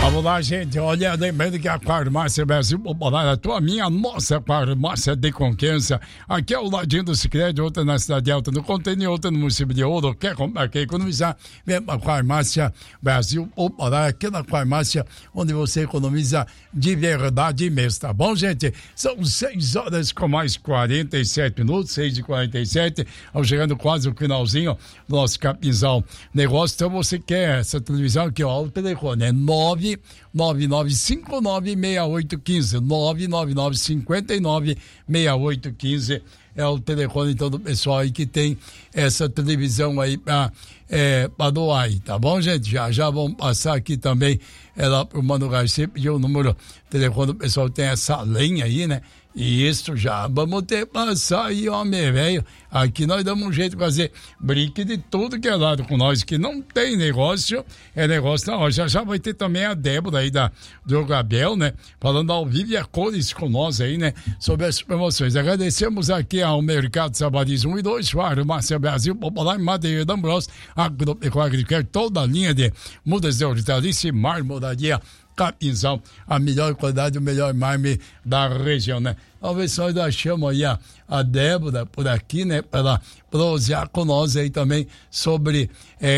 Vamos lá, gente. Olha, lembrando que a Farmácia Brasil Popular, a tua, minha, nossa farmácia de confiança. Aqui é o ladinho do Sicredi, outra na Cidade de Alta do Contêiner, outra no município de Ouro. Quer comprar, quer economizar? Vem pra Farmácia Brasil Popular, aqui na farmácia onde você economiza de verdade mesmo, tá bom, gente? São 6 horas com mais 47 minutos, 6h47, chegando quase o finalzinho do nosso Capinzal Negócio. Então você quer essa televisão aqui, ó, o telefone é 999596815, 999596815 é o telefone então do pessoal aí que tem essa televisão aí pra doar aí, tá bom, gente? Já vamos passar aqui também lá pro Mano Garcia, pediu o número, telefone do pessoal, tem essa lenha aí, né? E isso já vamos ter que passar aí, homem, velho. Aqui nós damos um jeito de fazer brinque de tudo que é lado com nós, que não tem negócio, é negócio na hora. Já vai ter também a Débora aí do Gabriel, né? Falando ao vivo e a cores com nós aí, né? Sobre as promoções. Agradecemos aqui ao Mercado Sabadis 1 e 2, Farmácia Brasil Popular, Madeira D'Ambros, Agropecuária, toda a linha de mudas de hortaliça, marmoraria Capinzal, a melhor qualidade, o melhor mármore da região, né? Vamos ver se nós achamos aí a Débora por aqui, né? Para ela prosear com nós aí também sobre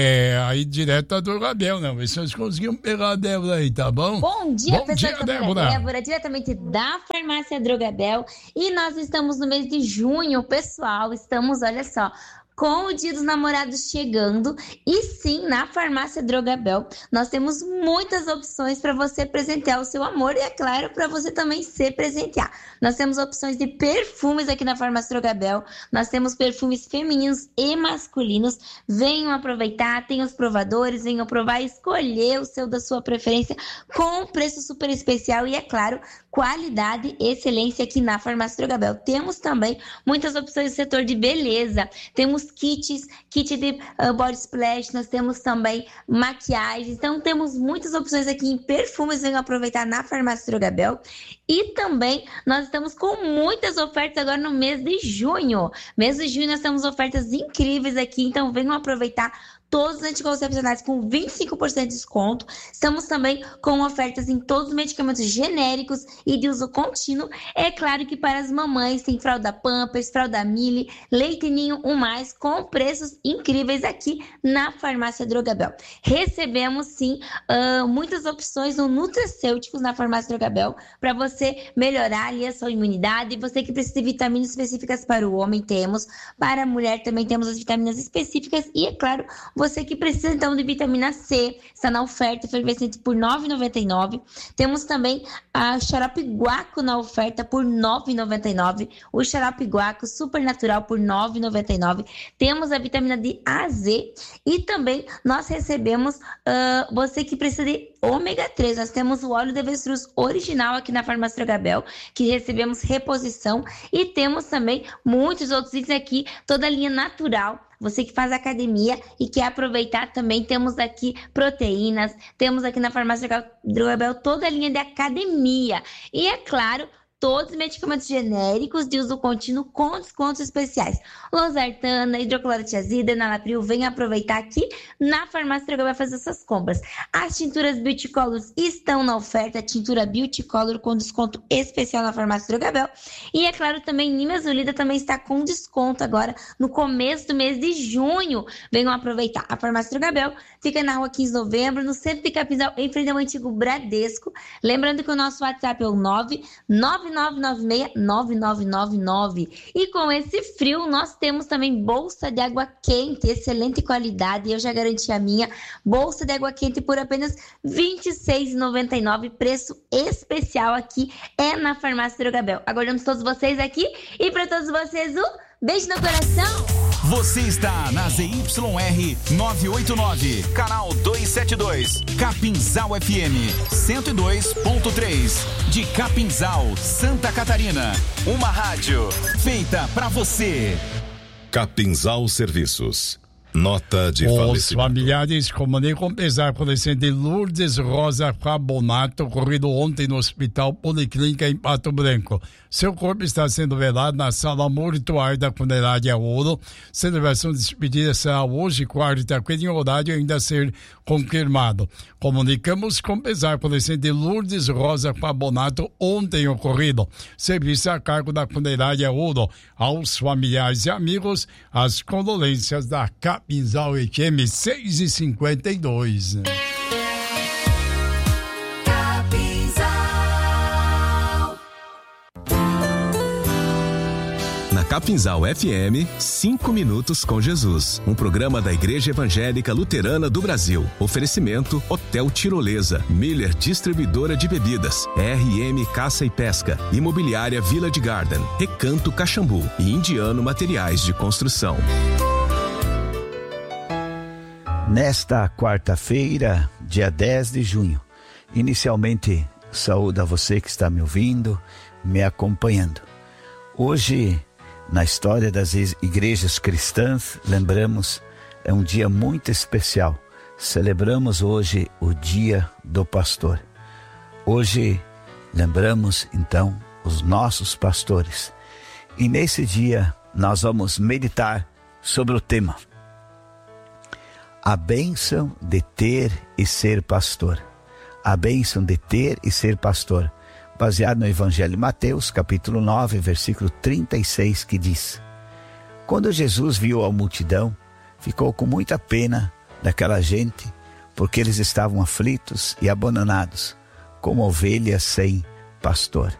aí direto do Gabriel, né? Vamos ver se nós conseguimos pegar a Débora aí, tá bom? Bom dia, bom pessoal. Dia, Débora. Débora, diretamente da Farmácia Drogabel. E nós estamos no mês de junho, pessoal. Estamos, olha só, com o Dia dos Namorados chegando, e sim, na Farmácia Drogabel, nós temos muitas opções para você presentear o seu amor e, é claro, para você também se presentear. Nós temos opções de perfumes aqui na Farmácia Drogabel, nós temos perfumes femininos e masculinos. Venham aproveitar, tem os provadores, venham provar e escolher o seu da sua preferência com um preço super especial e, é claro, qualidade e excelência aqui na Farmácia Drogabel. Temos também muitas opções do setor de beleza, temos kit de body splash, nós temos também maquiagem, então temos muitas opções aqui em perfumes, venham aproveitar na Farmácia Drogabel. E também nós estamos com muitas ofertas agora no mês de junho. Mês de junho nós temos ofertas incríveis aqui, então venham aproveitar todos os anticoncepcionais com 25% de desconto. Estamos também com ofertas em todos os medicamentos genéricos e de uso contínuo. É claro que para as mamães tem fralda Pampers, fralda Mili, Leite Ninho 1+, com preços incríveis aqui na Farmácia Drogabel. Recebemos sim muitas opções no nutracêuticos na Farmácia Drogabel para você melhorar ali a sua imunidade. Você que precisa de vitaminas específicas para o homem, temos. Para a mulher também temos as vitaminas específicas e, é claro, você que precisa então de vitamina C, está na oferta efervescente por R$ 9,99. Temos também a xarope guaco na oferta por R$ 9,99. O xarope guaco supernatural por R$ 9,99. Temos a vitamina D A, Z. E também nós recebemos você que precisa de ômega 3. Nós temos o óleo de avestruz original aqui na Farmácia Drogabel, que recebemos reposição. E temos também muitos outros itens aqui, toda a linha natural. Você que faz academia e quer aproveitar também, temos aqui proteínas, temos aqui na Farmácia Drogabel toda a linha de academia. E, é claro, todos os medicamentos genéricos de uso contínuo com descontos especiais. Losartana, hidroclorotiazida, enalapril, venha aproveitar aqui na Farmácia Drogabel fazer essas compras. As tinturas Beauty Colors estão na oferta, a tintura Beauty Color com desconto especial na Farmácia Drogabel. E, é claro, também Nimesulida também está com desconto agora no começo do mês de junho. Venham aproveitar. A Farmácia Drogabel fica na rua 15 de novembro, no centro de Capinzal, em frente ao antigo Bradesco. Lembrando que o nosso WhatsApp é o 999969999. E com esse frio, nós temos também bolsa de água quente, excelente qualidade. Eu já garanti a minha bolsa de água quente por apenas R$ 26,99, preço especial aqui é na Farmácia Drogabel. Aguardamos todos vocês aqui e para todos vocês beijo no coração. Você está na ZYR 989, canal 272, Capinzal FM 102.3, de Capinzal, Santa Catarina. Uma rádio feita pra você. Capinzal Serviços. Nota de Os falecimento. familiares comunicam pesar com a adolescente Lourdes Rosa Cabonato, ocorrido ontem no Hospital Policlínica em Pato Branco. Seu corpo está sendo velado na sala mortuária da funerária Ouro. Celebração de despedida será hoje, quarta-feira, em horário ainda a ser confirmado. Comunicamos com pesar com a adolescente Lourdes Rosa Cabonato, ontem ocorrido. Serviço a cargo da funerária Ouro. Aos familiares e amigos, as condolências da Capinzal FM 6h52. Na Capinzal FM, 5 minutos com Jesus. Um programa da Igreja Evangélica Luterana do Brasil. Oferecimento Hotel Tirolesa, Miller Distribuidora de Bebidas, RM Caça e Pesca, Imobiliária Village Garden, Recanto Caxambu e Indiano Materiais de Construção. Nesta quarta-feira, dia 10 de junho, inicialmente saúdo a você que está me ouvindo, me acompanhando. Hoje, na história das igrejas cristãs, lembramos, é um dia muito especial. Celebramos hoje o Dia do Pastor. Hoje, lembramos, então, os nossos pastores. E nesse dia, nós vamos meditar sobre o tema: a bênção de ter e ser pastor. A bênção de ter e ser pastor. Baseado no Evangelho de Mateus, capítulo 9, versículo 36, que diz: quando Jesus viu a multidão, ficou com muita pena daquela gente, porque eles estavam aflitos e abandonados, como ovelhas sem pastor.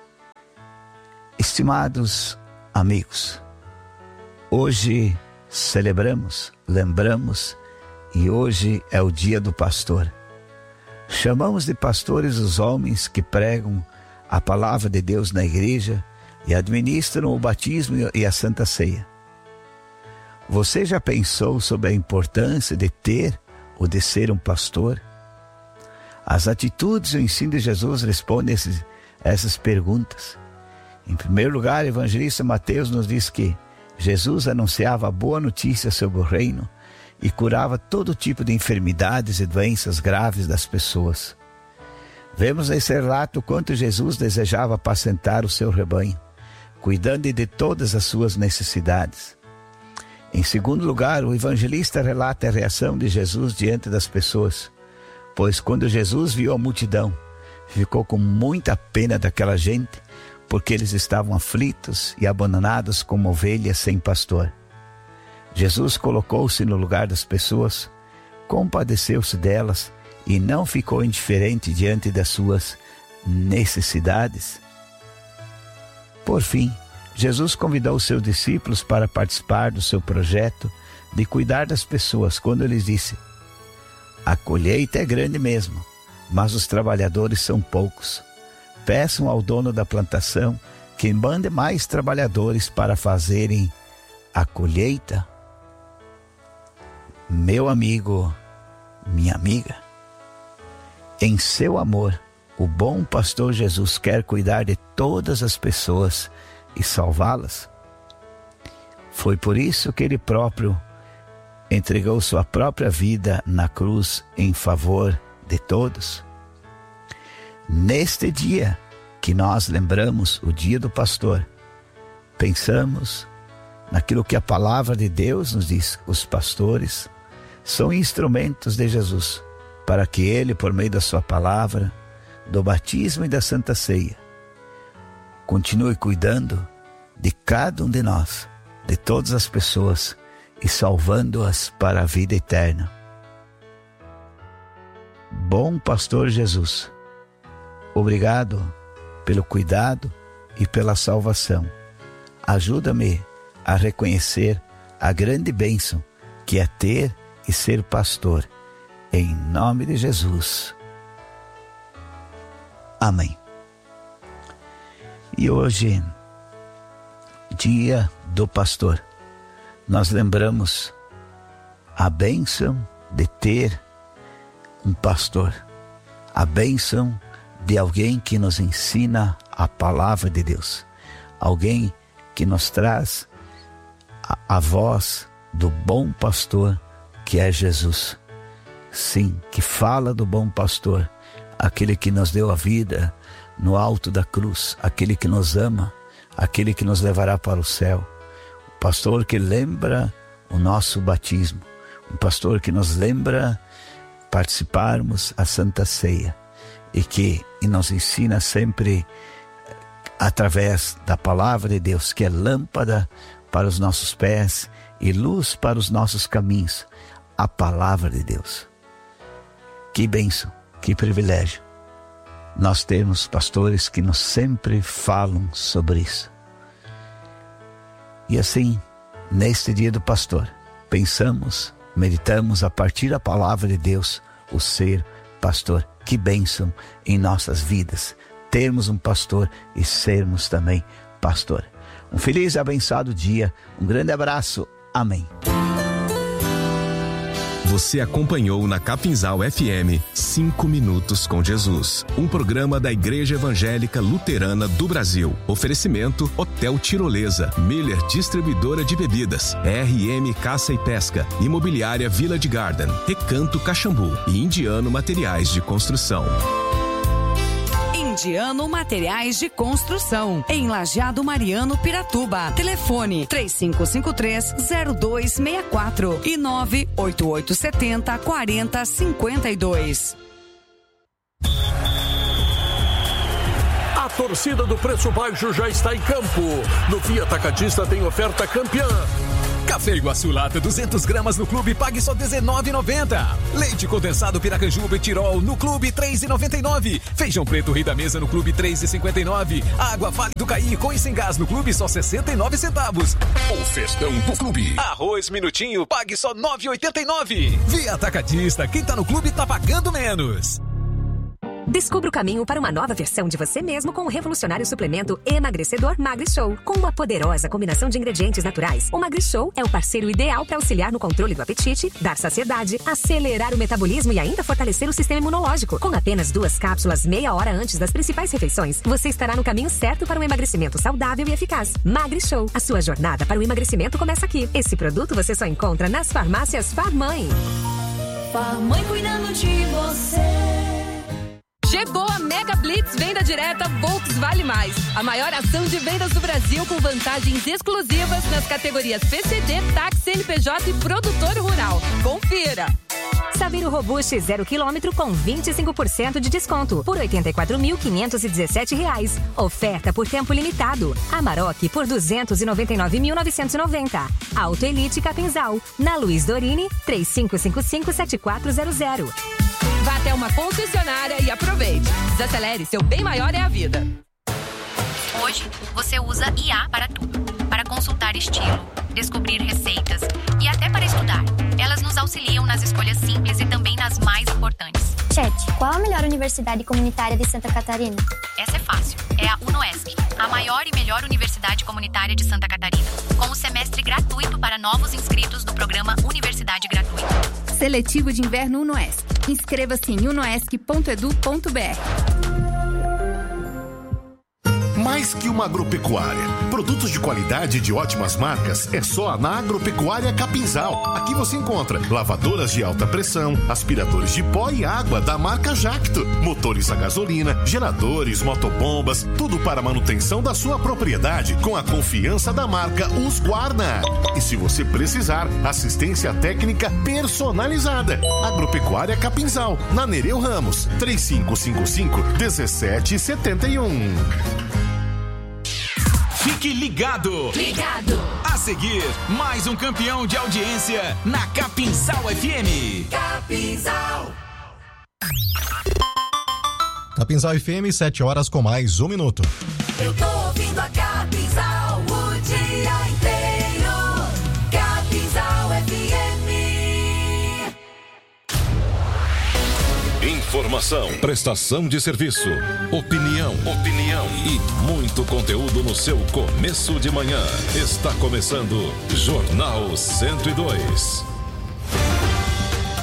Estimados amigos, hoje celebramos, lembramos, e hoje é o dia do pastor. Chamamos de pastores os homens que pregam a palavra de Deus na igreja e administram o batismo e a Santa Ceia. Você já pensou sobre a importância de ter ou de ser um pastor? As atitudes e o ensino de Jesus respondem essas perguntas. Em primeiro lugar, o evangelista Mateus nos diz que Jesus anunciava a boa notícia sobre o reino e curava todo tipo de enfermidades e doenças graves das pessoas. Vemos nesse relato quanto Jesus desejava apacentar o seu rebanho, cuidando de todas as suas necessidades. Em segundo lugar, o evangelista relata a reação de Jesus diante das pessoas, pois quando Jesus viu a multidão, ficou com muita pena daquela gente, porque eles estavam aflitos e abandonados como ovelhas sem pastor. Jesus colocou-se no lugar das pessoas, compadeceu-se delas e não ficou indiferente diante das suas necessidades. Por fim, Jesus convidou os seus discípulos para participar do seu projeto de cuidar das pessoas, quando ele disse: a colheita é grande mesmo, mas os trabalhadores são poucos. Peçam ao dono da plantação que mande mais trabalhadores para fazerem a colheita. Meu amigo, minha amiga, em seu amor, o bom pastor Jesus quer cuidar de todas as pessoas e salvá-las. Foi por isso que ele próprio entregou sua própria vida na cruz em favor de todos. Neste dia que nós lembramos o dia do pastor, pensamos naquilo que a palavra de Deus nos diz: os pastores são instrumentos de Jesus, para que ele, por meio da sua palavra, do batismo e da Santa Ceia, continue cuidando de cada um de nós, de todas as pessoas, e salvando-as para a vida eterna. Bom pastor Jesus, obrigado pelo cuidado e pela salvação. Ajuda-me a reconhecer a grande bênção que é ter e ser pastor. Em nome de Jesus. Amém. E hoje, dia do pastor, nós lembramos a bênção de ter um pastor, a bênção de alguém que nos ensina a palavra de Deus, alguém que nos traz a voz do bom pastor que é Jesus. Sim, que fala do bom pastor, aquele que nos deu a vida no alto da cruz, aquele que nos ama, aquele que nos levará para o céu. O pastor que lembra o nosso batismo, um pastor que nos lembra participarmos a Santa Ceia e nos ensina sempre através da palavra de Deus, que é lâmpada para os nossos pés e luz para os nossos caminhos, a palavra de Deus. Que bênção, que privilégio nós temos pastores que nos sempre falam sobre isso. E assim, neste dia do pastor, pensamos, meditamos a partir da palavra de Deus, o ser pastor. Que bênção em nossas vidas termos um pastor e sermos também pastor. Um feliz e abençoado dia, um grande abraço, amém. Você acompanhou na Capinzal FM 5 Minutos com Jesus, um programa da Igreja Evangélica Luterana do Brasil. Oferecimento Hotel Tirolesa, Miller Distribuidora de Bebidas, RM Caça e Pesca, Imobiliária Village Garden, Recanto Caxambu e Indiano Materiais de Construção. Indiano Materiais de Construção, em Lajeado Mariano, Piratuba. Telefone 3553-0264 e 98870-4052. A torcida do Preço Baixo já está em campo. No Via Atacadista tem oferta campeã. Café Iguaçu Lata 200 gramas no Clube, pague só R$19,90. Leite condensado Piracanjuba Betirol no Clube, R$3,99. Feijão preto Rei da Mesa no Clube, R$3,59. Água Vale do Caí com e sem gás no Clube, só 69 centavos. O festão do Clube. Arroz Minutinho, pague só R$9,89. Via Atacadista, quem tá no Clube tá pagando menos. Descubra o caminho para uma nova versão de você mesmo com o revolucionário suplemento emagrecedor MagriShow. Com uma poderosa combinação de ingredientes naturais, o MagriShow é o parceiro ideal para auxiliar no controle do apetite, dar saciedade, acelerar o metabolismo e ainda fortalecer o sistema imunológico. Com apenas 2 cápsulas meia hora antes das principais refeições, você estará no caminho certo para um emagrecimento saudável e eficaz. MagriShow, a sua jornada para o emagrecimento começa aqui. Esse produto você só encontra nas farmácias Farmãe. Farmãe cuidando de você. Chegou a Mega Blitz Venda Direta Volks Vale Mais. A maior ação de vendas do Brasil com vantagens exclusivas nas categorias PCD, táxi, CNPJ e produtor rural. Confira! Saveiro Robuste 0 km com 25% de desconto por R$ 84.517. Oferta por tempo limitado. Amarok por R$ 299.990. Auto Elite Capinzal. Na Luiz Dorini, 3555-7400. Vá até uma concessionária e aproveite. Desacelere, seu bem maior é a vida. Hoje, você usa IA para tudo. Para consultar estilo, descobrir receitas e até para estudar. Elas nos auxiliam nas escolhas simples e também nas mais importantes. Chat, qual a melhor universidade comunitária de Santa Catarina? Essa é fácil. É a UNOESC, a maior e melhor universidade comunitária de Santa Catarina, com o semestre gratuito para novos inscritos do programa Universidade Gratuita. Seletivo de Inverno UNOESC. Inscreva-se em unoesc.edu.br. Mais que uma agropecuária. Produtos de qualidade e de ótimas marcas é só na Agropecuária Capinzal. Aqui você encontra lavadoras de alta pressão, aspiradores de pó e água da marca Jacto, motores a gasolina, geradores, motobombas, tudo para a manutenção da sua propriedade com a confiança da marca Husqvarna. E se você precisar, assistência técnica personalizada. Agropecuária Capinzal, na Nereu Ramos, 3555-1771. Fique ligado! Ligado! A seguir, mais um campeão de audiência na Capinzal FM. Capinzal! Capinzal FM, 7 horas com mais 1 minuto. Eu tô ouvindo a Capinzal o dia inteiro. Capinzal FM. Informação, prestação de serviço, opinião e muito conteúdo no seu começo de manhã. Está começando Jornal 102.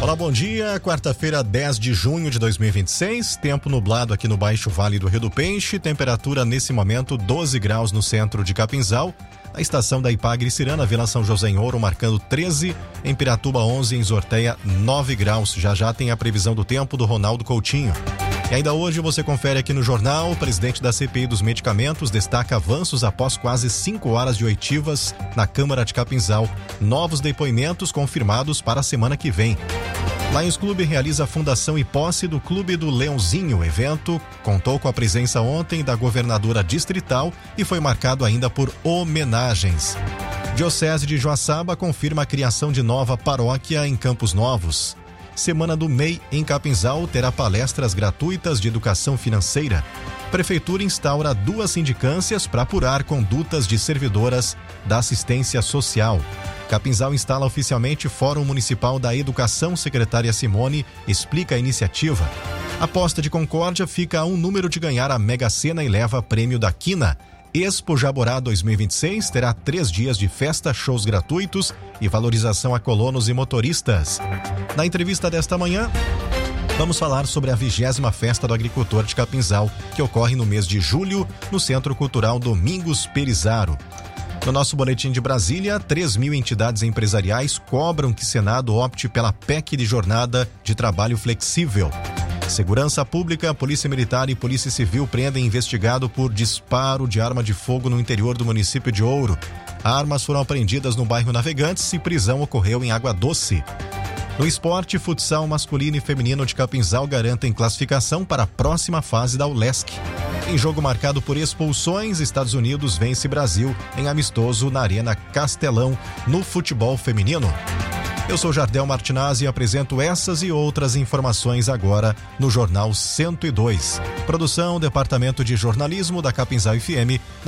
Olá, bom dia. Quarta-feira, 10 de junho de 2026. Tempo nublado aqui no Baixo Vale do Rio do Peixe. Temperatura nesse momento 12 graus no centro de Capinzal. A estação da Ipagre Cirana, Vila São José em Ouro, marcando 13. Em Piratuba, 11. Em Zorteia, 9 graus. Já tem a previsão do tempo do Ronaldo Coutinho. E ainda hoje você confere aqui no jornal, o presidente da CPI dos Medicamentos destaca avanços após quase 5 horas de oitivas na Câmara de Capinzal. Novos depoimentos confirmados para a semana que vem. Lions Clube realiza a fundação e posse do Clube do Leãozinho. O evento contou com a presença ontem da governadora distrital e foi marcado ainda por homenagens. Diocese de Joaçaba confirma a criação de nova paróquia em Campos Novos. Semana do MEI em Capinzal terá palestras gratuitas de educação financeira. Prefeitura instaura 2 sindicâncias para apurar condutas de servidoras da assistência social. Capinzal instala oficialmente Fórum Municipal da Educação. Secretária Simone explica a iniciativa. Aposta de Concórdia fica a um número de ganhar a Mega Sena e leva prêmio da Quina. Expo Jaborá 2026 terá 3 dias de festa, shows gratuitos e valorização a colonos e motoristas. Na entrevista desta manhã, vamos falar sobre a 20ª Festa do Agricultor de Capinzal, que ocorre no mês de julho, no Centro Cultural Domingos Perizaro. No nosso boletim de Brasília, 3.000 entidades empresariais cobram que Senado opte pela PEC de jornada de trabalho flexível. Segurança Pública, Polícia Militar e Polícia Civil prendem investigado por disparo de arma de fogo no interior do município de Ouro. Armas foram apreendidas no bairro Navegantes e prisão ocorreu em Água Doce. No esporte, futsal masculino e feminino de Capinzal garantem classificação para a próxima fase da ULESC. Em jogo marcado por expulsões, Estados Unidos vence Brasil em amistoso na Arena Castelão no futebol feminino. Eu sou Jardel Martinazzi e apresento essas e outras informações agora no Jornal 102. Produção, Departamento de Jornalismo da Capinzal FM.